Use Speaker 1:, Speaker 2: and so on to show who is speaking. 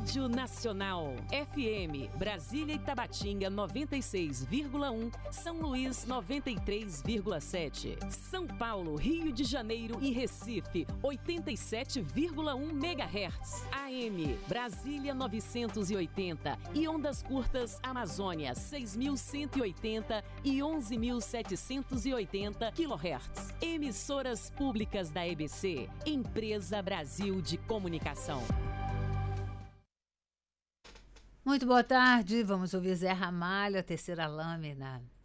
Speaker 1: Rádio Nacional. FM, Brasília e Tabatinga 96,1, São Luís 93,7. São Paulo, Rio de Janeiro e Recife 87,1 MHz. AM, Brasília 980 e ondas curtas Amazônia 6.180 e 11.780 kHz. Emissoras públicas da EBC, Empresa Brasil de Comunicação.
Speaker 2: Muito boa tarde, vamos ouvir Zé Ramalho, A Terceira Lâmina.